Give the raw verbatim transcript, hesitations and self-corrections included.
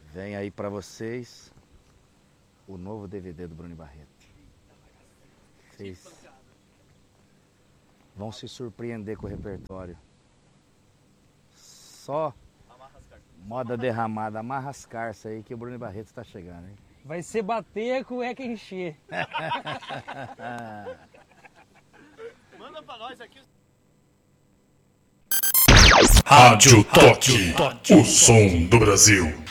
Vem aí pra vocês o novo D V D do Bruno Barreto. Vocês vão se surpreender com o repertório. Só moda derramada, amarra as carças aí que o Bruno Barreto está chegando, hein? Vai ser bater, a cueca encher. Manda pra nós aqui. Rádio Toque, o som do Brasil.